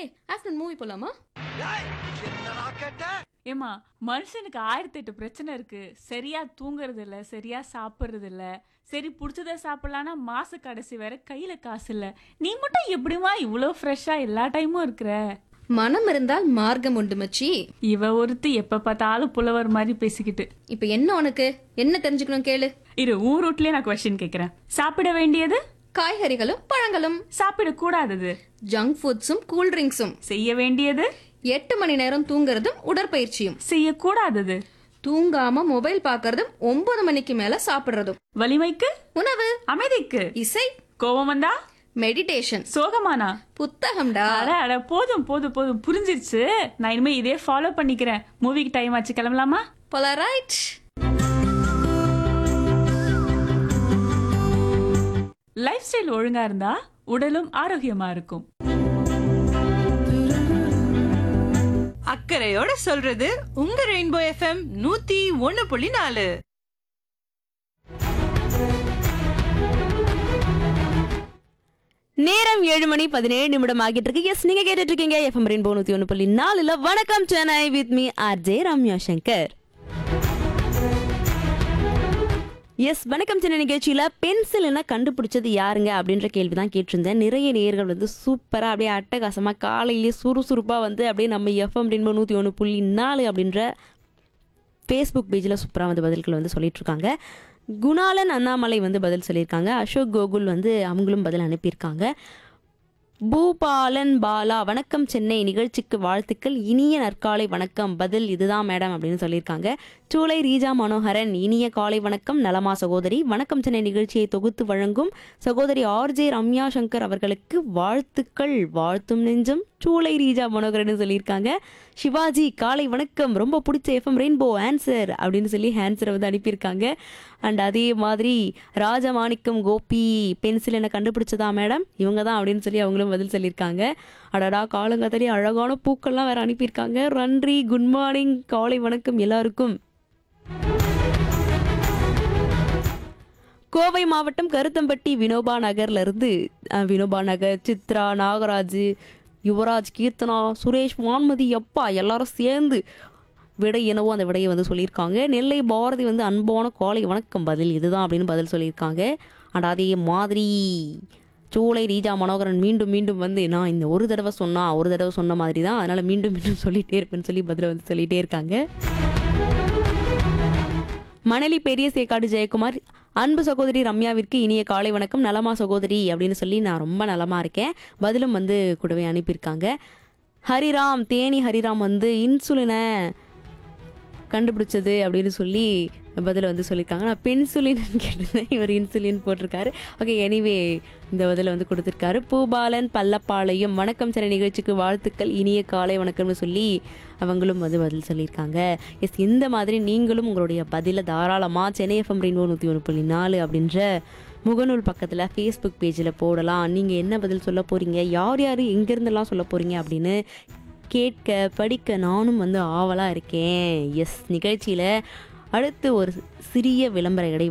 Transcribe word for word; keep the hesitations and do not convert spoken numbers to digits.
Afternoon movie போலாமா? ஏமா, மனுஷனுக்கு ஆயிரத்தி எட்டு பிரச்சனை இருக்கு. சரியா தூங்குறது இல்ல, சரியா சாப்பிடுறது இல்ல. சரி பிடிச்சத சாப்பிடலான்னா மாச கடைசி வேற கையில காசு இல்ல. நீ மட்டும் எப்படிமா இவ்வளோ ஃப்ரெஷ்ஷா எல்லா டைமும் இருக்கிற? மனம் இருந்தால் மார்க்கம் உண்டு மச்சி. இவ ஒருத்தி எப்ப பார்த்தாலும் புலவர் மாதிரி பேசிக்கிட்டு. இப்ப என்ன உனக்கு என்ன தெரிஞ்சுக்கணும் கேளு. இரு, ஊர் ரூட்லயே நான் கொஸ்டின் கேக்குறேன். சாப்பிட வேண்டியது காய்கறிகளும் பழங்களும். சாப்பிடக்கூடாதது ஜங்க் ஃபுட்ஸும் கூல் ட்ரிங்க்ஸும். செய்ய வேண்டியது எட்டு மணி நேரம் தூங்குறதும் உடற்பயிற்சியும். செய்யக்கூடாதது தூங்காம மொபைல் பாக்குறதும் ஒன்பது மணிக்கு மேல சாப்பிடுறதும். வலிமைக்கு உணவு, அமைதிக்கு இசை, கோபம் வந்தா மெடிடேஷன், சோகமானா புத்தகம்டா. அட அட போதும் போதும் போதும் புரிஞ்சிருச்சு. நான் இனிமே இதே ஃபாலோ பண்ணிக்கிறேன். மூவிக்கு டைம் ஆச்சு, கிளம்பலாமா? போலரைட். லைஃப் ஸ்டைல் ஒழுங்கா இருந்தா உடலும் ஆரோக்கியமா இருக்கும். அக்கறையோட சொல்றது உங்க ரெயின்போ எஃப்எம் நூத்தி ஒன்னு புள்ளி நாலு. நேரம் ஏழு மணி பதினேழு நிமிடம் ஆகிட்டு இருக்கு. எஸ், நீங்க கேட்டுட்டு இருக்கீங்க எஃப்எம் ரெயின்போ நூத்தி ஒன்னு புள்ளி நாலுல வணக்கம் Chennai with me RJ Ramya Shankar. S, வணக்கம் சென்னை நிகழ்ச்சியில பென்சில் என்ன கண்டுபிடிச்சது யாருங்க அப்படின்ற கேள்வி தான் கேட்டிருந்தேன். நிறைய நேயர்கள் வந்து சூப்பரா அப்படியே அட்டகாசமா காலையிலேயே சுறுசுறுப்பா வந்து அப்படியே நம்ம எஃப்எம் ரெயின்போ நூத்தி ஒன்னு புள்ளி நாலு அப்படின்ற ஃபேஸ்புக் பேஜில் சூப்பராக வந்து பதில்கள் வந்து சொல்லிட்டு இருக்காங்க. குணாலன் அண்ணாமலை வந்து பதில் சொல்லியிருக்காங்க. அசோக் கோகுல் வந்து அவங்களும் பதில் அனுப்பியிருக்காங்க. பூபாலன் பாலா வணக்கம் சென்னை நிகழ்ச்சிக்கு வாழ்த்துக்கள், இனிய நற்காலை வணக்கம், பதில் இதுதான் மேடம் அப்படின்னு சொல்லியிருக்காங்க. சூளை ரீஜா மனோகரன் இனிய காலை வணக்கம், நலமா சகோதரி, வணக்கம் சென்னை நிகழ்ச்சியை தொகுத்து வழங்கும் சகோதரி ஆர்ஜே ரம்யா சங்கர் அவர்களுக்கு வாழ்த்துக்கள், வாழ்த்தும் நெஞ்சம் சூளை ரீஜா மனோகரன் சொல்லியிருக்காங்க. சிவாஜி காலை வணக்கம், ரொம்ப பிடிச்ச எஃப்எம் ரெயின்போ ஆன்சர் அப்படின்னு சொல்லி ஆன்சரை வந்து அனுப்பியிருக்காங்க. அண்ட் அதே மாதிரி ராஜமாணிக்கம் கோபி பென்சில் என்ன கண்டுபிடிச்சதா மேடம் இவங்க தான் அப்படின்னு சொல்லி அவங்களும் பதில் சொல்லியிருக்காங்க. அடடா காலங்காத்தாடி அழகான பூக்கள்லாம் வேற அனுப்பியிருக்காங்க. நன்றி, குட் மார்னிங், காலை வணக்கம் எல்லாருக்கும். கோவை மாவட்டம் கருத்தம்பட்டி வினோபா நகர்ல இருந்து வினோபா நகர் சித்ரா, நாகராஜ், யுவராஜ், கீர்த்தனா, சுரேஷ், வான்மதி அப்பா எல்லாரும் சேர்ந்து விடை என்னவோ அந்த விடையை வந்து சொல்லியிருக்காங்க. நெல்லை பாரதி வந்து அன்பான காலை வணக்கம், பதில் இதுதான் அப்படின்னு பதில் சொல்லியிருக்காங்க. அண்ட் அதே மாதிரி சூளை ரீஜா மனோகரன் மீண்டும் மீண்டும் வந்து நான் இந்த ஒரு தடவை சொன்னா ஒரு தடவை சொன்ன மாதிரி தான், அதனால மீண்டும் மீண்டும் சொல்லிட்டே இருப்பேன்னு சொல்லி பதில் வந்து சொல்லிட்டே இருக்காங்க. மணலி பெரிய சேக்காடு ஜெயக்குமார் அன்பு சகோதரி ரம்யாவிற்கு இனிய காலை வணக்கம், நலமா சகோதரி அப்படின்னு சொல்லி நான் ரொம்ப நலமா இருக்கேன், பதிலும் வந்து கூடவே அனுப்பியிருக்காங்க. ஹரிராம் தேனி ஹரிராம் வந்து இன்சுலினை கண்டுபிடிச்சது அப்படின்னு சொல்லி பதில் வந்து சொல்லியிருக்காங்க. நான் பென்சுலின் கேட்டிருந்தேன், இவர் இன்சுலின் போட்டிருக்காரு. ஓகே, எனிவே இந்த பதில் வந்து கொடுத்துருக்காரு. பூபாலன் பல்லப்பாளையம் வணக்கம் சில நிகழ்ச்சிக்கு வாழ்த்துக்கள், இனிய காலை வணக்கம்னு சொல்லி அவங்களும் வந்து பதில் சொல்லியிருக்காங்க. எஸ், இந்த மாதிரி நீங்களும் உங்களுடைய பதிலை தாராளமாக சென்னை எஃப்எம் ரெயின்போ நூற்றி ஒன்று புள்ளி நாலு அப்படின்ற முகநூல் பக்கத்தில் ஃபேஸ்புக் பேஜில் போடலாம். நீங்கள் என்ன பதில் சொல்ல போகிறீங்க, யார் யார் எங்கேருந்தெல்லாம் சொல்ல போகிறீங்க அப்படின்னு கேட்க படிக்க நானும் வந்து ஆவலாக இருக்கேன். எஸ், நிகழ்ச்சியில் அடுத்து ஒரு சிறிய விளம்பர இடை